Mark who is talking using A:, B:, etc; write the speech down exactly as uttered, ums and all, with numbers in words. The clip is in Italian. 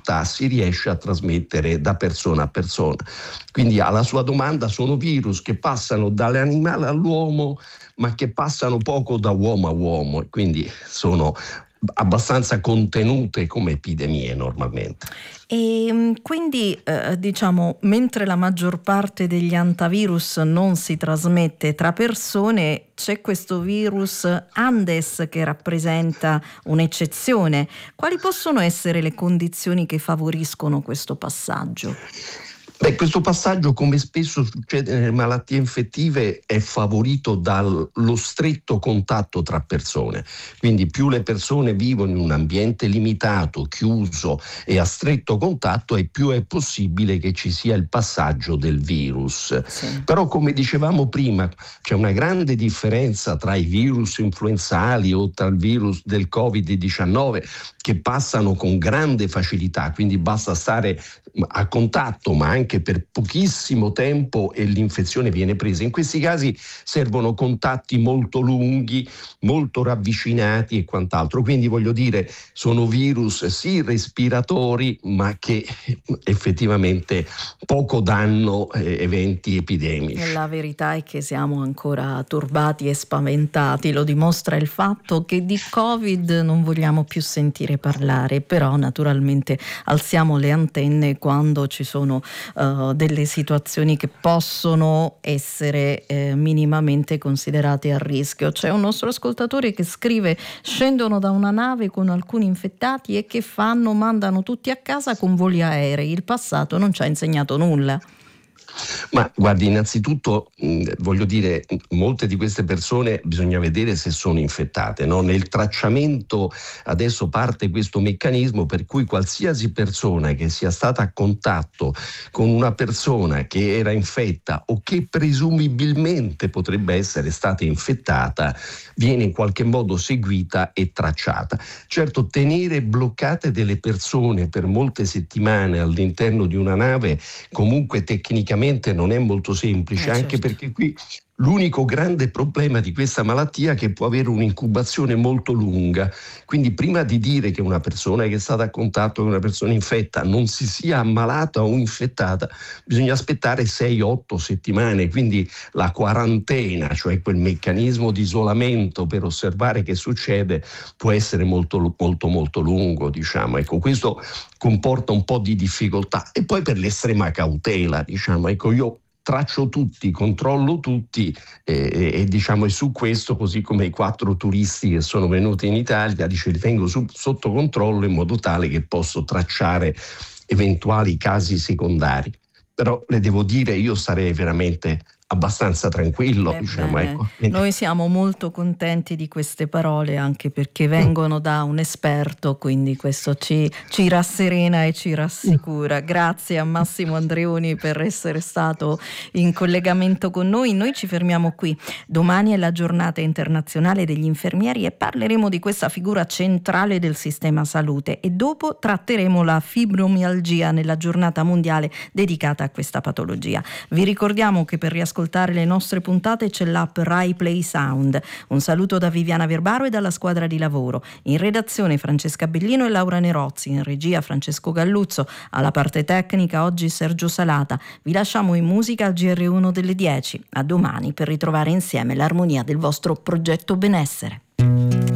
A: difficoltà si riesce a trasmettere da persona a persona. Quindi alla sua domanda, sono virus che passano dall'animale all'uomo ma che passano poco da uomo a uomo, quindi sono abbastanza contenute come epidemie normalmente.
B: E quindi eh, diciamo, mentre la maggior parte degli antivirus non si trasmette tra persone, c'è questo virus Andes che rappresenta un'eccezione. Quali possono essere le condizioni che favoriscono questo passaggio?
A: Beh, questo passaggio, come spesso succede nelle malattie infettive, è favorito dallo stretto contatto tra persone. Quindi più le persone vivono in un ambiente limitato, chiuso e a stretto contatto, e più è possibile che ci sia il passaggio del virus. Sì. Però, come dicevamo prima, c'è una grande differenza tra i virus influenzali o tra il virus del covid diciannove, che passano con grande facilità, quindi basta stare a contatto ma anche per pochissimo tempo e l'infezione viene presa. In questi casi servono contatti molto lunghi, molto ravvicinati e quant'altro, quindi voglio dire, sono virus sì respiratori ma che effettivamente poco danno eh, eventi epidemici.
B: La verità è che siamo ancora turbati e spaventati, lo dimostra il fatto che di Covid non vogliamo più sentire parlare, però naturalmente alziamo le antenne quando ci sono uh, delle situazioni che possono essere eh, minimamente considerate a rischio. C'è un nostro ascoltatore che scrive: scendono da una nave con alcuni infettati e che fanno? Mandano tutti a casa con voli aerei. Il passato non ci ha insegnato nulla.
A: Ma guardi, innanzitutto mh, voglio dire, molte di queste persone bisogna vedere se sono infettate, no? Nel tracciamento adesso parte questo meccanismo per cui qualsiasi persona che sia stata a contatto con una persona che era infetta o che presumibilmente potrebbe essere stata infettata viene in qualche modo seguita e tracciata. Certo, tenere bloccate delle persone per molte settimane all'interno di una nave comunque tecnicamente non è molto semplice, eh, anche certo. Perché qui l'unico grande problema di questa malattia è che può avere un'incubazione molto lunga, quindi prima di dire che una persona che è stata a contatto con una persona infetta non si sia ammalata o infettata, bisogna aspettare sei otto settimane, quindi la quarantena, cioè quel meccanismo di isolamento per osservare che succede, può essere molto molto molto lungo, diciamo. Ecco, questo comporta un po' di difficoltà, e poi per l'estrema cautela, diciamo, ecco, io traccio tutti, controllo tutti e, e diciamo, e su questo, così come i quattro turisti che sono venuti in Italia, dice, li tengo su, sotto controllo in modo tale che posso tracciare eventuali casi secondari. Però le devo dire, io sarei veramente abbastanza tranquillo, diciamo, ecco.
B: Noi siamo molto contenti di queste parole, anche perché vengono da un esperto, quindi questo ci, ci rasserena e ci rassicura. Grazie a Massimo Andreoni per essere stato in collegamento con noi. Noi ci fermiamo qui. Domani è la giornata internazionale degli infermieri e parleremo di questa figura centrale del sistema salute, e dopo tratteremo la fibromialgia nella giornata mondiale dedicata a questa patologia. Vi ricordiamo che per riascoltare le nostre puntate c'è l'app Rai Play Sound. Un saluto da Viviana Verbaro e dalla squadra di lavoro. In redazione Francesca Bellino e Laura Nerozzi, in regia Francesco Galluzzo, alla parte tecnica oggi Sergio Salata. Vi lasciamo in musica al G R uno delle dieci. A domani per ritrovare insieme l'armonia del vostro progetto benessere.